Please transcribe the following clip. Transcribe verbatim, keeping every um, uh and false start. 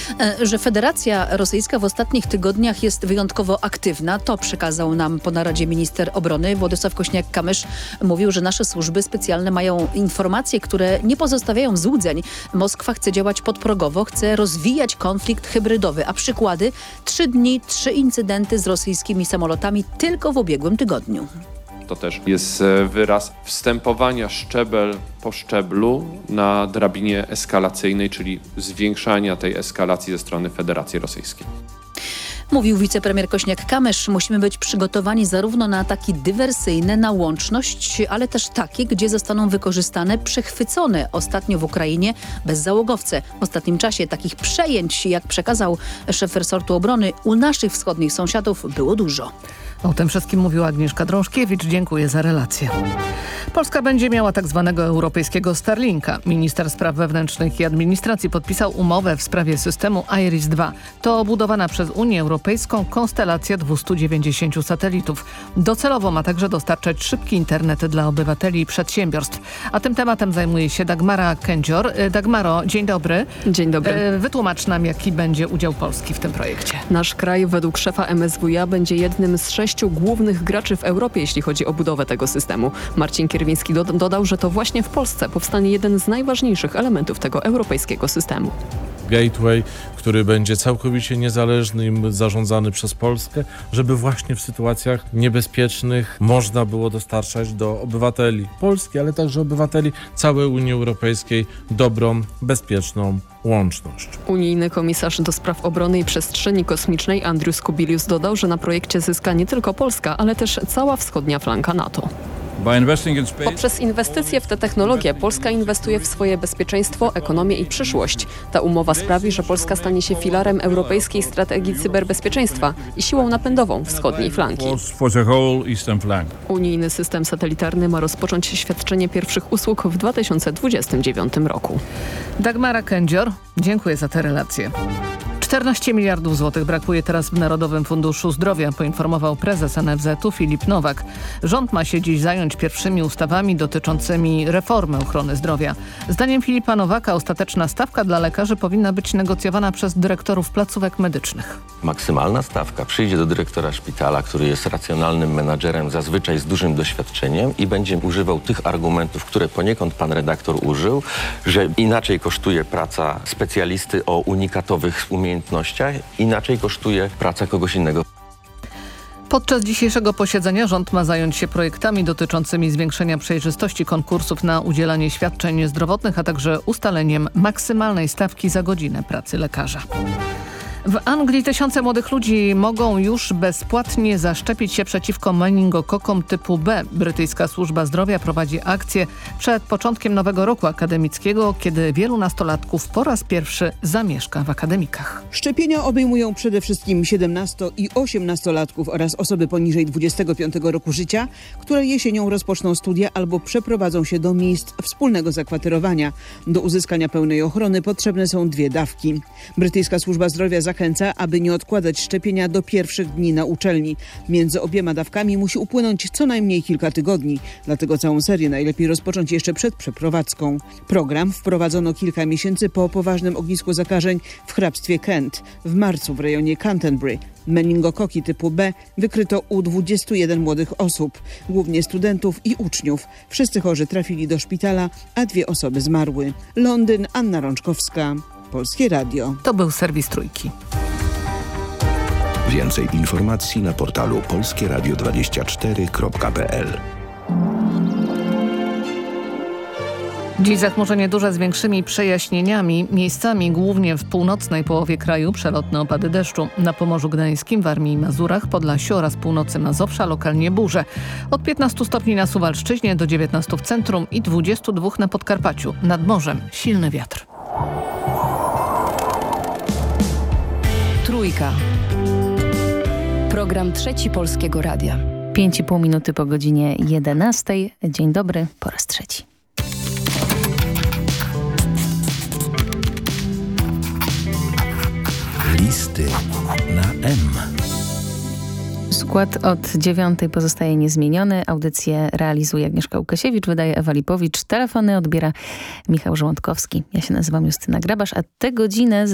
Że Federacja Rosyjska w ostatnich tygodniach jest wyjątkowo aktywna, to przekazał nam po naradzie minister obrony Władysław Kośniak-Kamysz. Mówił, że nasze służby specjalne mają informacje, które nie pozostawiają złudzeń. Moskwa chce działać podprogowo, chce rozwijać konflikt hybrydowy, a przykłady: trzy dni, trzy incydenty z rosyjskimi samolotami tylko w ubiegłym tygodniu. To też jest wyraz wstępowania szczebel po szczeblu na drabinie eskalacyjnej, czyli zwiększania tej eskalacji ze strony Federacji Rosyjskiej. Mówił wicepremier Kośniak-Kamysz, musimy być przygotowani zarówno na ataki dywersyjne, na łączność, ale też takie, gdzie zostaną wykorzystane przechwycone ostatnio w Ukrainie bezzałogowce. W ostatnim czasie takich przejęć, jak przekazał szef resortu obrony, u naszych wschodnich sąsiadów było dużo. O tym wszystkim mówiła Agnieszka Drążkiewicz. Dziękuję za relację. Polska będzie miała tak zwanego europejskiego Starlinka. Minister Spraw Wewnętrznych i Administracji podpisał umowę w sprawie systemu Iris dwa. To obudowana przez Unię Europejską konstelacja dwieście dziewięćdziesiąt satelitów. Docelowo ma także dostarczać szybki internet dla obywateli i przedsiębiorstw. A tym tematem zajmuje się Dagmara Kędzior. Dagmaro, dzień dobry. Dzień dobry. Wytłumacz nam, jaki będzie udział Polski w tym projekcie. Nasz kraj według szefa M S W iA będzie jednym z sześciu głównych graczy w Europie, jeśli chodzi o budowę tego systemu. Marcin Kierwiński do- dodał, że to właśnie w Polsce powstanie jeden z najważniejszych elementów tego europejskiego systemu. Gateway, który będzie całkowicie niezależny i zarządzany przez Polskę, żeby właśnie w sytuacjach niebezpiecznych można było dostarczać do obywateli Polski, ale także obywateli całej Unii Europejskiej dobrą, bezpieczną łączność. Unijny komisarz do spraw obrony i przestrzeni kosmicznej Andrius Kubilius dodał, że na projekcie zyska nie tylko Polska, ale też cała wschodnia flanka NATO. Poprzez inwestycje w tę technologię Polska inwestuje w swoje bezpieczeństwo, ekonomię i przyszłość. Ta umowa sprawi, że Polska stanie się filarem europejskiej strategii cyberbezpieczeństwa i siłą napędową wschodniej flanki. Unijny system satelitarny ma rozpocząć świadczenie pierwszych usług w dwa tysiące dwudziestym dziewiątym roku. Dagmara Kędzior, dziękuję za te relacje. czternaście miliardów złotych brakuje teraz w Narodowym Funduszu Zdrowia, poinformował prezes N F Z u Filip Nowak. Rząd ma się dziś zająć pierwszymi ustawami dotyczącymi reformy ochrony zdrowia. Zdaniem Filipa Nowaka ostateczna stawka dla lekarzy powinna być negocjowana przez dyrektorów placówek medycznych. Maksymalna stawka przyjdzie do dyrektora szpitala, który jest racjonalnym menadżerem, zazwyczaj z dużym doświadczeniem i będzie używał tych argumentów, które poniekąd pan redaktor użył, że inaczej kosztuje praca specjalisty o unikatowych umiejętnościach, inaczej kosztuje praca kogoś innego. Podczas dzisiejszego posiedzenia rząd ma zająć się projektami dotyczącymi zwiększenia przejrzystości konkursów na udzielanie świadczeń zdrowotnych, a także ustaleniem maksymalnej stawki za godzinę pracy lekarza. W Anglii tysiące młodych ludzi mogą już bezpłatnie zaszczepić się przeciwko meningokokom typu B. Brytyjska służba zdrowia prowadzi akcję przed początkiem nowego roku akademickiego, kiedy wielu nastolatków po raz pierwszy zamieszka w akademikach. Szczepienia obejmują przede wszystkim siedemnasto- i osiemnastolatków oraz osoby poniżej dwudziestego piątego roku życia, które jesienią rozpoczną studia albo przeprowadzą się do miejsc wspólnego zakwaterowania. Do uzyskania pełnej ochrony potrzebne są dwie dawki. Brytyjska służba zdrowia zachęca, aby nie odkładać szczepienia do pierwszych dni na uczelni. Między obiema dawkami musi upłynąć co najmniej kilka tygodni, dlatego całą serię najlepiej rozpocząć jeszcze przed przeprowadzką. Program wprowadzono kilka miesięcy po poważnym ognisku zakażeń w hrabstwie Kent. W marcu w rejonie Canterbury meningokoki typu B wykryto u dwudziestu jeden młodych osób, głównie studentów i uczniów. Wszyscy chorzy trafili do szpitala, a dwie osoby zmarły. Londyn, Anna Rączkowska, Polskie Radio. To był serwis Trójki. Więcej informacji na portalu polskie radio dwadzieścia cztery kropka p l. Dziś zachmurzenie duże z większymi przejaśnieniami. Miejscami głównie w północnej połowie kraju przelotne opady deszczu. Na Pomorzu Gdańskim, Warmii i Mazurach, Podlasiu oraz północy Mazowsza lokalnie burze. Od piętnastu stopni na Suwalszczyźnie do dziewiętnastu w centrum i dwudziestu dwóch na Podkarpaciu. Nad morzem silny wiatr. Trójka. Program Trzeci Polskiego Radia. Pięć i pół minuty po godzinie jedenastej. Dzień dobry, po raz trzeci. Listy na M. Skład od dziewiątej pozostaje niezmieniony. Audycję realizuje Agnieszka Łukasiewicz, wydaje Ewa Lipowicz. Telefony odbiera Michał Żołądkowski. Ja się nazywam Justyna Grabasz, a tę godzinę